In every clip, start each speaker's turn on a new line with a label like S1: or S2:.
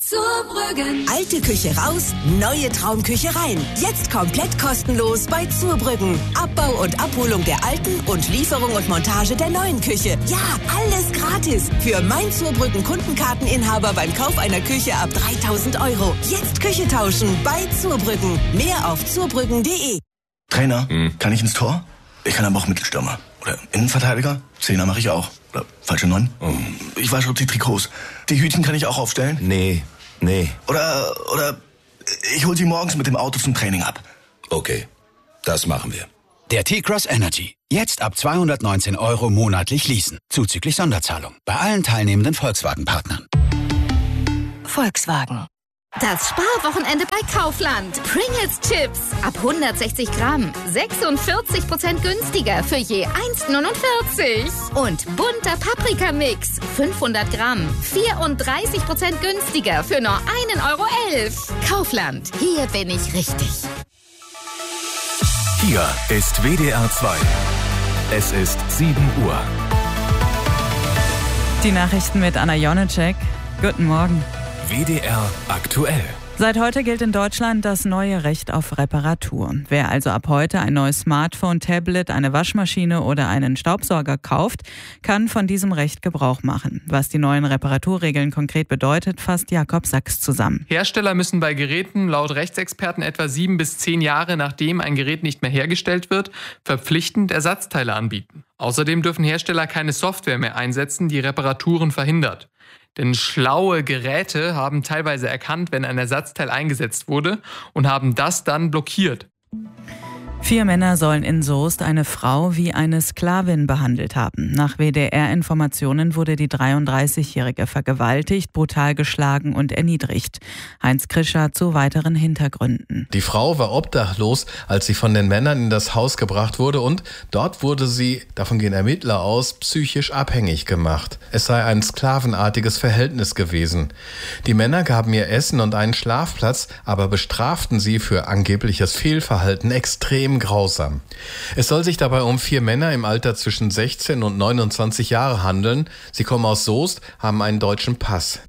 S1: Zurbrüggen.
S2: Alte Küche raus, neue Traumküche rein. Jetzt komplett kostenlos bei Zurbrüggen. Abbau und Abholung der alten und Lieferung und Montage der neuen Küche. Ja, alles gratis. Für mein Zurbrüggen Kundenkarteninhaber beim Kauf einer Küche ab 3.000 €. Jetzt Küche tauschen bei Zurbrüggen. Mehr auf zurbrüggen.de.
S3: Trainer, kann ich ins Tor? Ich kann aber auch Mittelstürmer. Oder Innenverteidiger? Zehner mache ich auch. Oder falsche 9? Ich wasche die Trikots. Die Hütchen kann ich auch aufstellen?
S4: Nee.
S3: Oder ich hol sie morgens mit dem Auto zum Training ab.
S4: Okay, das machen wir.
S5: Der T-Cross Energy. Jetzt ab 219 € monatlich leasen. Zuzüglich Sonderzahlung. Bei allen teilnehmenden Volkswagen-Partnern.
S2: Volkswagen.
S6: Das Sparwochenende bei Kaufland. Pringles Chips ab 160 Gramm. 46% günstiger für je 1,49. Und bunter Paprikamix. 500 Gramm. 34% günstiger für nur 1,11 €. Kaufland. Hier bin ich richtig.
S7: Hier ist WDR 2. Es ist 7 Uhr.
S8: Die Nachrichten mit Anna Jonecek. Guten Morgen.
S7: WDR aktuell.
S8: Seit heute gilt in Deutschland das neue Recht auf Reparatur. Wer also ab heute ein neues Smartphone, Tablet, eine Waschmaschine oder einen Staubsauger kauft, kann von diesem Recht Gebrauch machen. Was die neuen Reparaturregeln konkret bedeutet, fasst Jakob Sachs zusammen.
S9: Hersteller müssen bei Geräten laut Rechtsexperten etwa 7 bis 10 Jahre, nachdem ein Gerät nicht mehr hergestellt wird, verpflichtend Ersatzteile anbieten. Außerdem dürfen Hersteller keine Software mehr einsetzen, die Reparaturen verhindert. Denn schlaue Geräte haben teilweise erkannt, wenn ein Ersatzteil eingesetzt wurde und haben das dann blockiert.
S8: 4 Männer sollen in Soest eine Frau wie eine Sklavin behandelt haben. Nach WDR-Informationen wurde die 33-Jährige vergewaltigt, brutal geschlagen und erniedrigt. Heinz Krischer zu weiteren Hintergründen.
S10: Die Frau war obdachlos, als sie von den Männern in das Haus gebracht wurde und dort wurde sie, davon gehen Ermittler aus, psychisch abhängig gemacht. Es sei ein sklavenartiges Verhältnis gewesen. Die Männer gaben ihr Essen und einen Schlafplatz, aber bestraften sie für angebliches Fehlverhalten extrem grausam. Es soll sich dabei um 4 Männer im Alter zwischen 16 und 29 Jahre handeln. Sie kommen aus Soest, haben einen deutschen Pass.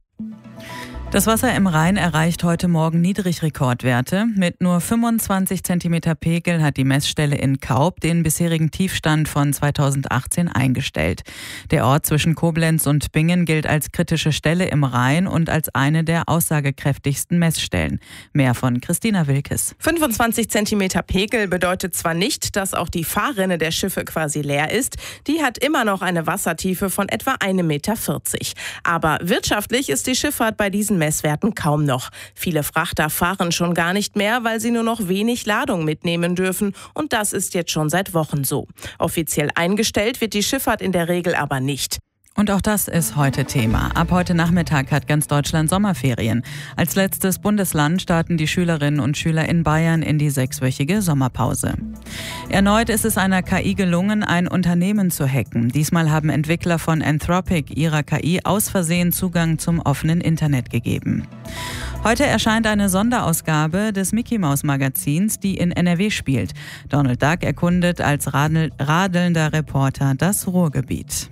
S8: Das Wasser im Rhein erreicht heute Morgen Niedrigrekordwerte. Mit nur 25 cm Pegel hat die Messstelle in Kaub den bisherigen Tiefstand von 2018 eingestellt. Der Ort zwischen Koblenz und Bingen gilt als kritische Stelle im Rhein und als eine der aussagekräftigsten Messstellen. Mehr von Christina Wilkes.
S11: 25 cm Pegel bedeutet zwar nicht, dass auch die Fahrrinne der Schiffe quasi leer ist. Die hat immer noch eine Wassertiefe von etwa 1,40 Meter. Aber wirtschaftlich ist die Schifffahrt bei diesen Messwerten kaum noch. Viele Frachter fahren schon gar nicht mehr, weil sie nur noch wenig Ladung mitnehmen dürfen. Und das ist jetzt schon seit Wochen so. Offiziell eingestellt wird die Schifffahrt in der Regel aber nicht.
S8: Und auch das ist heute Thema. Ab heute Nachmittag hat ganz Deutschland Sommerferien. Als letztes Bundesland starten die Schülerinnen und Schüler in Bayern in die 6-wöchige Sommerpause. Erneut ist es einer KI gelungen, ein Unternehmen zu hacken. Diesmal haben Entwickler von Anthropic ihrer KI aus Versehen Zugang zum offenen Internet gegeben. Heute erscheint eine Sonderausgabe des Mickey-Maus-Magazins, die in NRW spielt. Donald Duck erkundet als radelnder Reporter das Ruhrgebiet.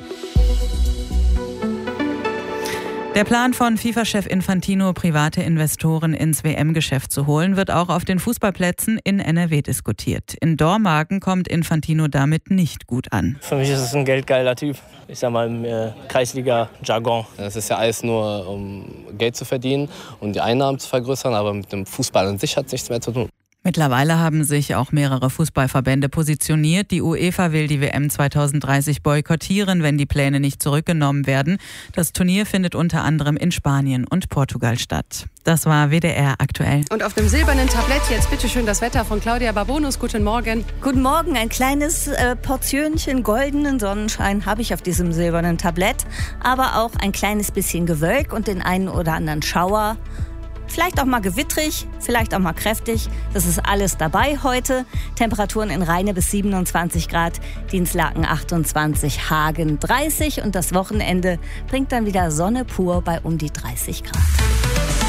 S8: Der Plan von FIFA-Chef Infantino, private Investoren ins WM-Geschäft zu holen, wird auch auf den Fußballplätzen in NRW diskutiert. In Dormagen kommt Infantino damit nicht gut an.
S12: Für mich ist es ein geldgeiler Typ. Ich sag mal im Kreisliga-Jargon.
S13: Das ist ja alles nur, um Geld zu verdienen und die Einnahmen zu vergrößern, aber mit dem Fußball an sich hat es nichts mehr zu tun.
S8: Mittlerweile haben sich auch mehrere Fußballverbände positioniert. Die UEFA will die WM 2030 boykottieren, wenn die Pläne nicht zurückgenommen werden. Das Turnier findet unter anderem in Spanien und Portugal statt. Das war WDR aktuell.
S14: Und auf dem silbernen Tablett jetzt bitteschön das Wetter von Claudia Barbonus. Guten Morgen.
S15: Guten Morgen. Ein kleines Portionchen goldenen Sonnenschein habe ich auf diesem silbernen Tablett. Aber auch ein kleines bisschen Gewölk und den einen oder anderen Schauer. Vielleicht auch mal gewittrig, vielleicht auch mal kräftig. Das ist alles dabei heute. Temperaturen in Rheine bis 27 Grad, Dinslaken 28, Hagen 30. Und das Wochenende bringt dann wieder Sonne pur bei um die 30 Grad.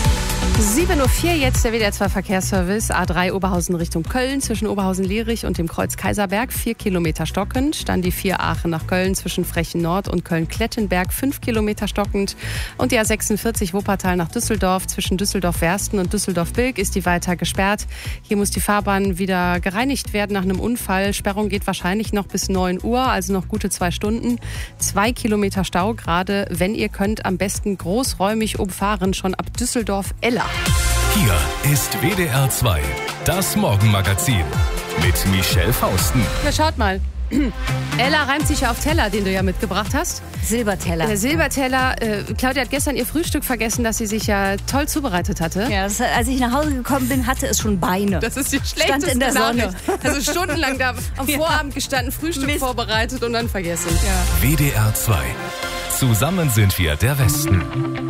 S14: 7:04 Uhr, jetzt der WDR 2 Verkehrsservice. A3 Oberhausen Richtung Köln zwischen Oberhausen-Lierich und dem Kreuz Kaiserberg 4 Kilometer stockend. Dann die 4 Aachen nach Köln zwischen Frechen Nord und Köln-Klettenberg 5 Kilometer stockend. Und die A46 Wuppertal nach Düsseldorf zwischen Düsseldorf-Wersten und Düsseldorf-Bilk ist die weiter gesperrt. Hier muss die Fahrbahn wieder gereinigt werden nach einem Unfall. Sperrung geht wahrscheinlich noch bis 9 Uhr, also noch gute 2 Stunden. 2 Kilometer Stau, gerade wenn ihr könnt, am besten großräumig umfahren, schon ab Düsseldorf-Eller.
S7: Hier ist WDR 2, das Morgenmagazin mit Michelle Fausten.
S14: Ja, schaut mal. Ella reimt sich ja auf Teller, den du ja mitgebracht hast.
S15: Silberteller.
S14: Silberteller. Claudia hat gestern ihr Frühstück vergessen, das sie sich ja toll zubereitet hatte.
S15: Ja, als ich nach Hause gekommen bin, hatte es schon Beine.
S14: Das ist die schlechteste
S15: Stand in der Sonne.
S14: Also stundenlang da am Vorabend gestanden, Frühstück vorbereitet und dann vergessen.
S7: WDR 2. Zusammen sind wir der Westen.